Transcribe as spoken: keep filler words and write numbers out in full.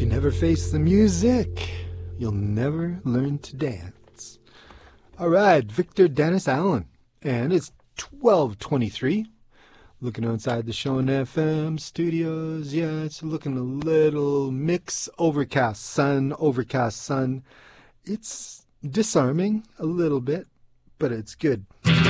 you never face the music, you'll never learn to dance. All right, Victor Dennis Allen, and it's twelve twenty-three. Looking outside the Shone F M studios, yeah, it's looking a little mix, overcast sun, overcast sun. It's disarming a little bit, but it's good.